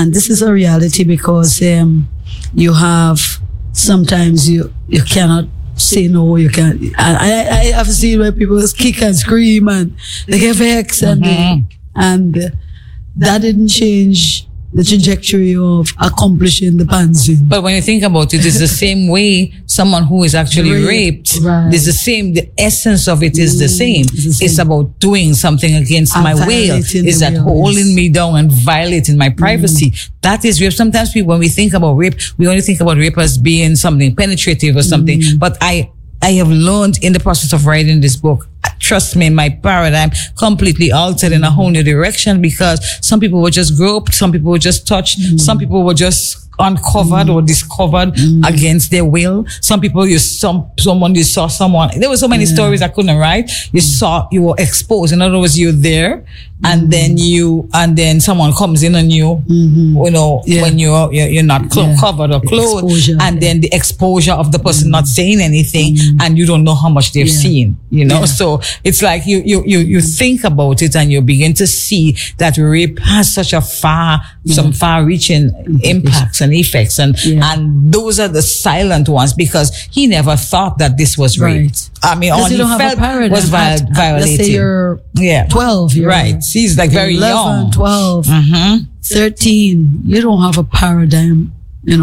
And this is a reality because you have, sometimes you cannot say no, you can't. I have seen where people kick and scream and they get vexed and that didn't change the trajectory of accomplishing the pansy. But when you think about it, it's the same way someone who is actually raped. Right. It's the same. The essence of it is the same. It's about doing something against my will. Is that holding me down and violating my privacy. That is rape. Sometimes people, when we think about rape, we only think about rape as being something penetrative or something. But I have learned in the process of writing this book, trust me, my paradigm completely altered in a whole new direction, because some people were just groped, some people were just touched, some people were just uncovered or discovered against their will. Some people, you saw someone. There were so many stories I couldn't write. You were exposed. In other words, you're there, and then someone comes in on you, when you're not covered or clothed, exposure, and then the exposure of the person not saying anything, and you don't know how much they've seen. So it's like you think about it and you begin to see that rape has such a some far-reaching impacts and effects, and those are the silent ones, because he never thought that this was rape. Right. I mean, all he felt was violated. Let's say you're 12, right? He's like very 11, young, 12, 13. You don't have a paradigm,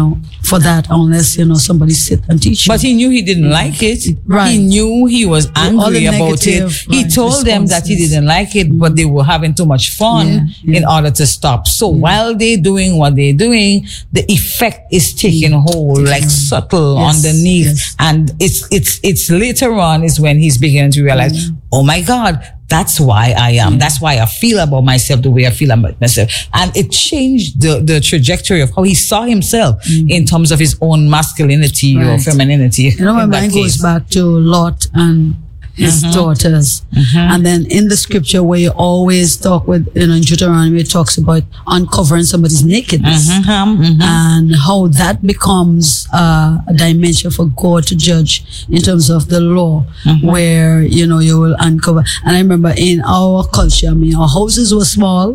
for that, unless, somebody sit and teach you. But he knew he didn't like it. Right. He knew he was angry about it. He told them that he didn't like it, but they were having too much fun in order to stop. So while they're doing what they're doing, the effect is taking hold, like subtle underneath. Yes. And it's later on is when he's beginning to realize, oh my God, that's why I am. That's why I feel about myself the way I feel about myself. And it changed the trajectory of how he saw himself in terms of his own masculinity or femininity. My mind goes back to Lot and his daughters. And then in the scripture where you always talk with, in Deuteronomy, it talks about uncovering somebody's nakedness and how that becomes a dimension for God to judge in terms of the law, where, you will uncover. And I remember in our culture, our houses were small,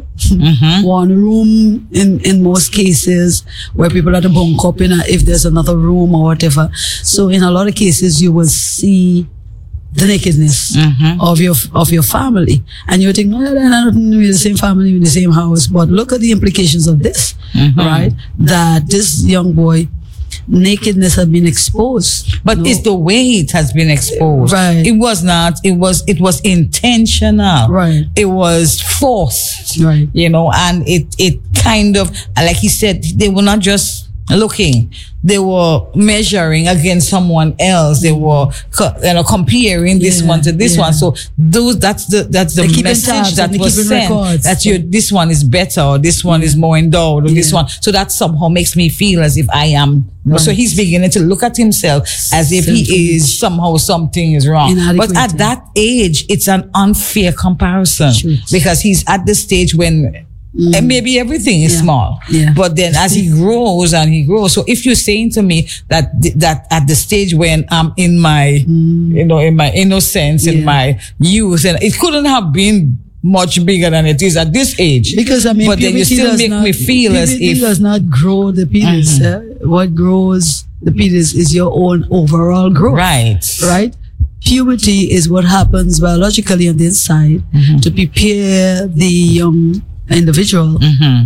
one room in most cases, where people had to bunk up if there's another room or whatever. So in a lot of cases, you will see the nakedness of your family, and you think, no, they're not in the same family, in the same house. But look at the implications of this, right? That this young boy, nakedness had been exposed. But it's the way it has been exposed. Right. It was not. It was intentional. Right. It was forced. Right. And it kind of, like he said, they were not just looking. They were measuring against someone else. They were, comparing this one to this one. So that's the message that was sent. That this one is better, or this one is more endowed, or this one. So that somehow makes me feel as if I am. So he's beginning to look at himself as if he is somehow something is wrong. But at that age, it's an unfair comparison because he's at the stage when. And maybe everything is small, but then as he grows, so if you're saying to me that at the stage when I'm in my, in my innocence, in my youth, and it couldn't have been much bigger than it is at this age. Because but then you still make me feel as if does not grow the penis. What grows the penis is your own overall growth. Right. Puberty is what happens biologically on the inside to prepare the young individual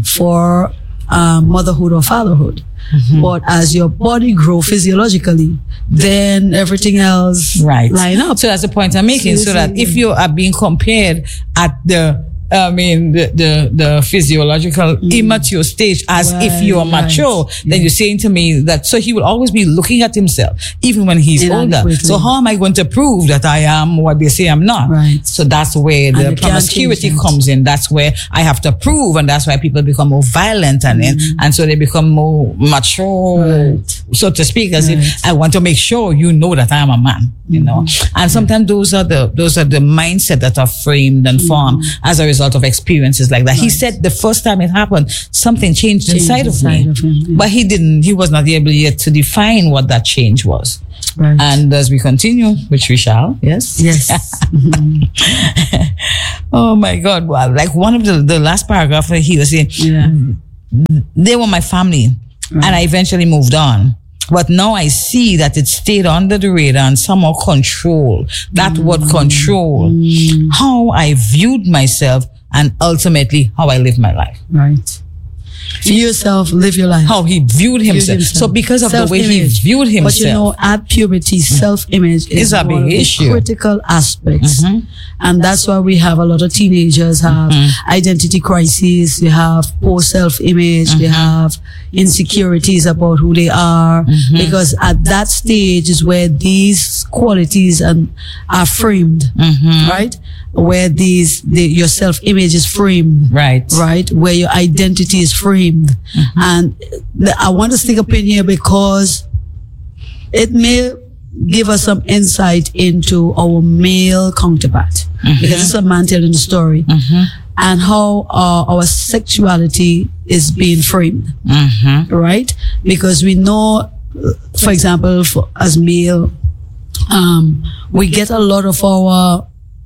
for motherhood or fatherhood. But as your body grows physiologically, then everything else line up. So that's the point I'm making. So that if you are being compared at the physiological immature stage as if you are mature, then you're saying to me that, so he will always be looking at himself, even when he's older. So how am I going to prove that I am what they say I'm not? So that's where the promiscuity comes in. That's where I have to prove, and that's why people become more violent and so they become more mature, so to speak, as if I want to make sure you know that I am a man, And sometimes those are the mindset that are framed and formed as a result of experiences like that. He said the first time it happened, something changed inside of me. But he was not able yet to define what that change was. And as we continue, which we shall, yes. Oh my God. Well, like one of the last paragraph he was saying, they were my family. And I eventually moved on. But now I see that it stayed under the radar and somehow control. That word control. How I viewed myself and ultimately how I lived my life. Right. View yourself, live your life. How he viewed himself. So because of the way he viewed himself. But you know, at puberty, self-image is a big one of issue. the critical aspects. And that's why we have a lot of teenagers have identity crises. We have poor self-image. We have insecurities about who they are. Because at that stage is where these qualities are framed. Right? Where your self-image is framed. Right. Right? Where your identity is framed. And I want to stick up in here because it may give us some insight into our male counterpart. Because it's a man telling the story. And how our sexuality is being framed. Right? Because we know, for example, as male, we get a lot of our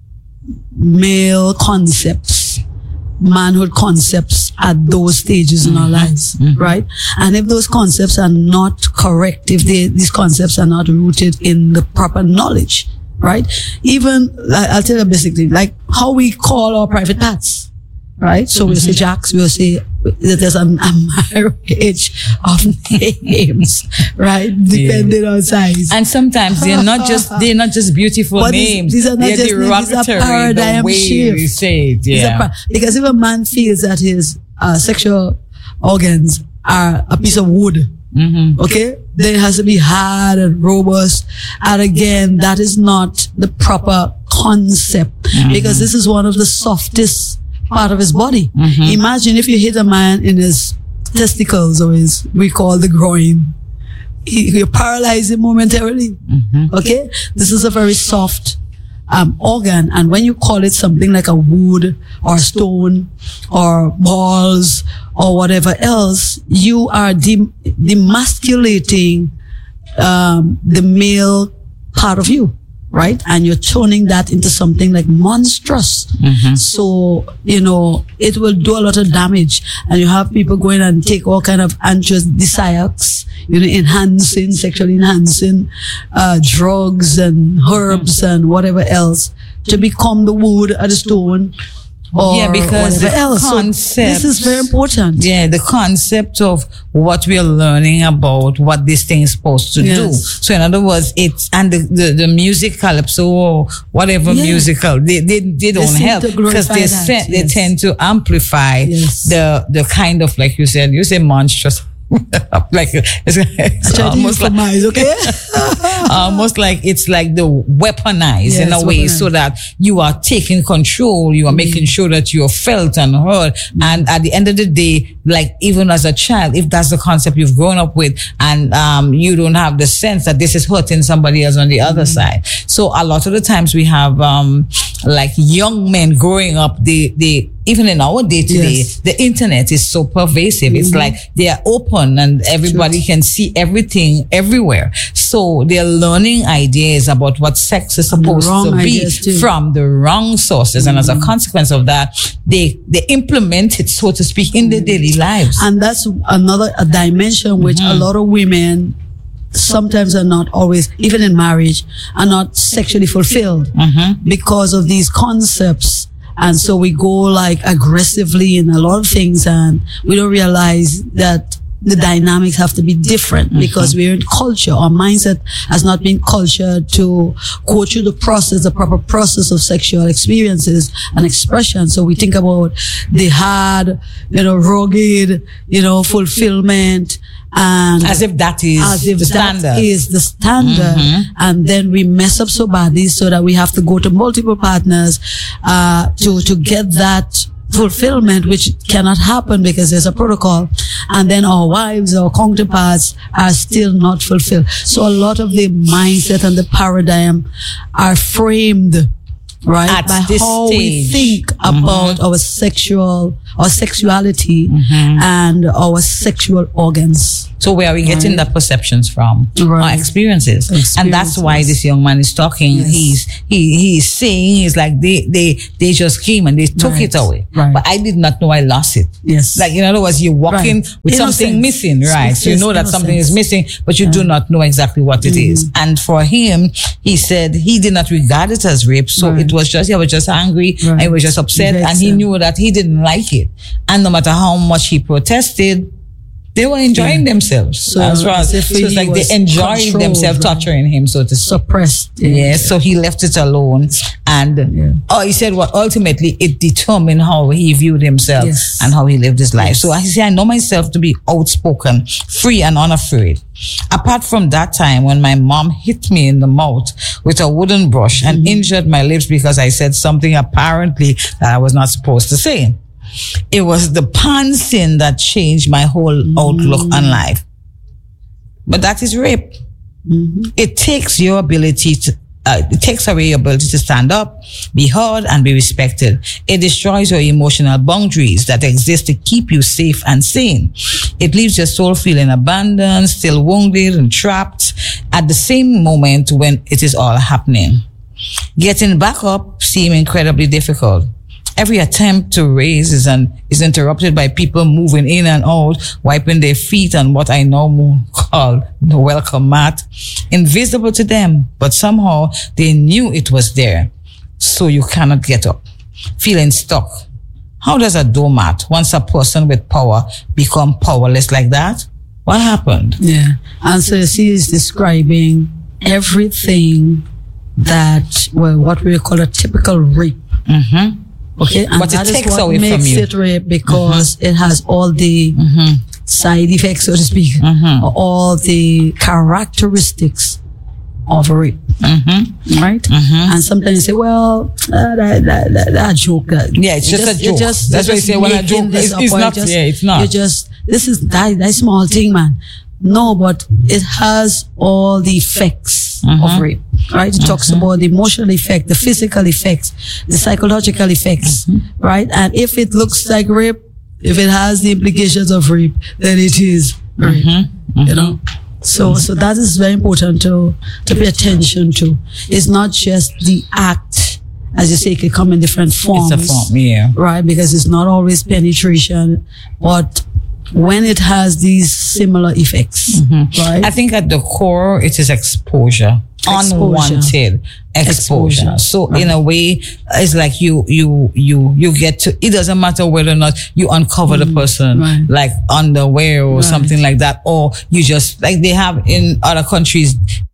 male concepts, manhood concepts at those stages in our lives, right? And if those concepts are not correct, if these concepts are not rooted in the proper knowledge, right? Even, I'll tell you basically, like how we call our private parts, right? So we'll say Jacks, we'll say that there's a marriage of names, right? Depending on size. And sometimes they're not just beautiful but names. These are not they're just names, these are paradigm the way shift. we say it, Because if a man feels that his sexual organs are a piece of wood, okay, then it has to be hard and robust. And again, that is not the proper concept because this is one of the softest part of his body. Imagine if you hit a man in his testicles or we call the groin. You paralyze him momentarily. Okay? This is a very soft organ, and when you call it something like a wood or stone or balls or whatever else, you are demasculating the male part of you. Right? And you're turning that into something like monstrous. So, it will do a lot of damage. And you have people going and take all kind of aphrodisiacs, sexually enhancing, drugs and herbs and whatever else to become the wood or the stone. Because the concept, this is very important. The concept of what we are learning about what this thing is supposed to do. So in other words, it's, and the music calypso or whatever musical, they don't help because they tend to amplify the kind of, like you say monstrous. Like it's almost like almost like it's like the weaponized in a way, so that you are taking control, you are making sure that you are felt and heard. And at the end of the day, like even as a child, if that's the concept you've grown up with, and you don't have the sense that this is hurting somebody else on the other side. So a lot of the times we have like young men growing up, they even in our day to day, the internet is so pervasive. It's like they are open and everybody can see everything everywhere. So they're learning ideas about what sex is supposed to be from the wrong sources. And as a consequence of that, they implement it, so to speak, in their daily lives. And that's another dimension which a lot of women sometimes are not always, even in marriage, are not sexually fulfilled because of these concepts. And so we go like aggressively in a lot of things, and we don't realize that the dynamics have to be different because we're in culture. Our mindset has not been cultured to go through the proper process of sexual experiences and expression. So we think about the hard, rugged, fulfillment, and as if that is the standard. That is the standard. And then we mess up so badly so that we have to go to multiple partners to get that fulfillment, which cannot happen because there's a protocol. And then our wives, our counterparts are still not fulfilled. So a lot of the mindset and the paradigm are framed, right, at by how we think about our sexuality and our sexual organs. So where are we getting that perceptions from? Our experiences. And that's why this young man is talking. He's saying, he's like, they just came and they took it away. But I did not know I lost it. Yes. Like, in other words, you're walking with something missing, right? So you know that something is missing, but you do not know exactly what it is. And for him, he said he did not regard it as rape. So it was just, he was just angry and he was just upset, and he knew that he didn't like it. And no matter how much he protested, they were enjoying themselves. So it's like they enjoyed themselves torturing him, so to speak. Suppressed. Yes. So he left it alone. And he said what ultimately it determined how he viewed himself and how he lived his life. So I say, I know myself to be outspoken, free and unafraid. Apart from that time when my mom hit me in the mouth with a wooden brush and injured my lips because I said something apparently that I was not supposed to say. It was the pantsing that changed my whole outlook on life. But that is rape. It takes your ability to, it takes away your ability to stand up, be heard, and be respected. It destroys your emotional boundaries that exist to keep you safe and sane. It leaves your soul feeling abandoned, still wounded and trapped at the same moment when it is all happening. Getting back up seems incredibly difficult. Every attempt to raise is interrupted by people moving in and out, wiping their feet on what I now call the welcome mat. Invisible to them, but somehow they knew it was there. So you cannot get up. Feeling stuck. How does a doormat, once a person with power, become powerless like that? What happened? Yeah. And so she is describing everything that, well, what we call a typical rape. Okay, and but that it takes is what away makes from you. it rape, because it has all the side effects, so to speak, all the characteristics of rape, right? And sometimes you say, well, that joke. It's just a joke. That's why you say when a joke it's not. It's not. You just, this is that small thing, man. No, but it has all the effects of rape, right? It talks about the emotional effect, the physical effects, the psychological effects, right? And if it looks like rape, if it has the implications of rape, then it is rape, you know? So that is very important to pay attention to. It's not just the act, as you say, it can come in different forms. It's a form, right? Because it's not always penetration, but when it has these similar effects, right? I think at the core, it is exposure. Unwanted exposure. So in a way, it's like you get to, it doesn't matter whether or not you uncover the person, like underwear or something like that, or you just, like they have in other countries,